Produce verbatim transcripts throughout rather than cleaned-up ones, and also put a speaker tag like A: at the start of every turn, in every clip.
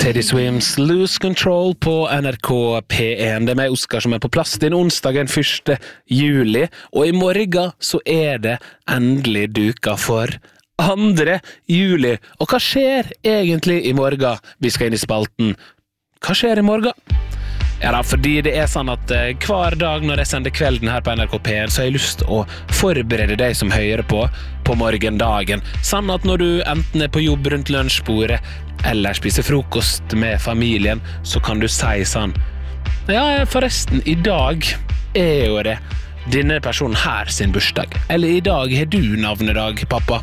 A: Teddy Swims Lose Control på N R K P en. Det er meg, Oskar, som er på plass din onsdagen første juli, og i morgen så er det endelig duka for andre juli. Og hva skjer egentlig i morgen? Vi skal inn i spalten. Hva skjer i morgen? Ja da, fordi det er sånn at eh, hver dag når jeg sender kvelden her på N R K P en, så har jeg lyst til å forberede deg som hører på, på morgendagen. Sånn at når du enten er på jobb rundt lunsjbordet, eller spiser frokost med familien, så kan du si sånn: ja, forresten, i dag er jo det denne personen her sin bursdag. Eller i dag har du navnedag, pappa.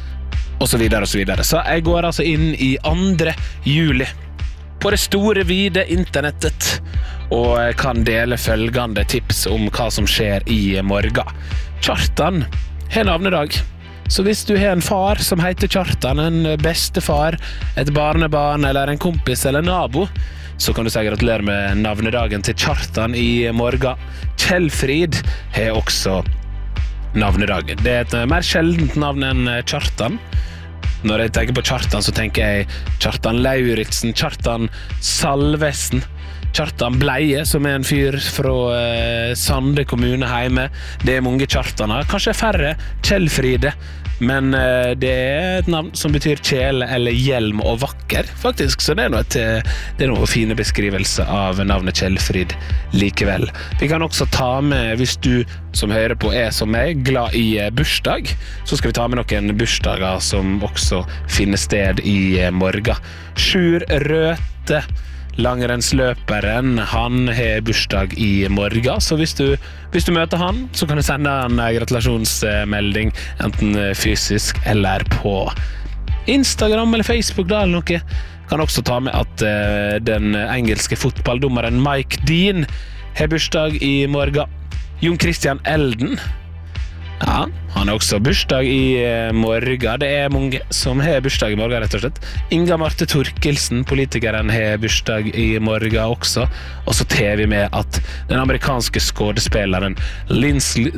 A: Og så videre og så videre. Så jeg går altså inn i andre juli på det store, vide internettet, og kan dele følgende tips om hva som skjer i morgen. Kjartan har navnedag. Så hvis du har en far som heter Kjartan, en bestefar, et barnebarn eller en kompis eller nabo, så kan du si gratulerer med navnedagen til Kjartan i morgen. Kjellfrid har også navnedag. Det er et mer sjeldent navn enn Kjartan. Når jeg tenker på Kjartan, så tenker jeg Kjartan Lauritsen, Kjartan Salvesen, Kjartan Bleie, som er en fyr fra eh, Sande kommune hjemme. Det er mange Kjartaner, kanskje færre Kjellfride, men eh, det er et navn som betyr kjele eller hjelm og vakker, faktisk. Så det er noe, et, det er noe fine beskrivelse av navnet Kjellfrid likevel. Vi kan også ta med, hvis du som hører på er som meg, glad i bursdag, så skal vi ta med noen bursdager som også finner sted i morgen. Sjur Røte, langrennsløperen, han har bursdag i morgen, så hvis du, hvis du møter han, så kan du sende en gratulasjonsmelding, enten fysisk eller på Instagram eller Facebook da, eller noe. Kan også ta med at uh, den engelske fotballdommeren Mike Dean har bursdag i morgen. Jon Christian Elden, ja, han har også bursdag i morgen. Det er mange som har bursdag i morgen, rett og slett. Inga Marte Torkelsen, politikeren, har bursdag i morgen også. Og så tar vi med at den amerikanske skådespilleren Lindsay,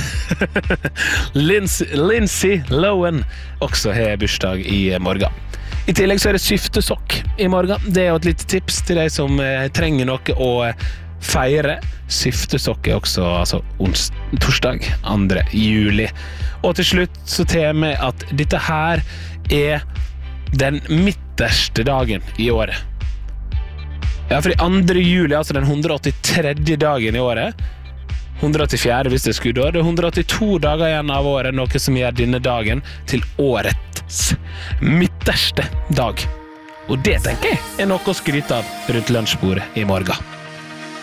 A: Lindsay, Lindsay Lohan også har bursdag i morgen. I tillegg så er det skiftesokk i morgen. Det er jo et lite tips til deg som eh, trenger noe å feire. Skiftesokk er også altså, ons, torsdag andre juli. Og til slutt så tar jeg med at dette her er den midterste dagen i året. Ja, for i andre juli, altså den hundre og åttitredje dagen i året, hundre og åttifjerde hvis det er skuddår, det er hundre og åttito dager igjen av året, noe som gjør denne dagen til årets midterste dag. Og det tenker jeg er noe å skryte av rundt lunsjbordet i morgen.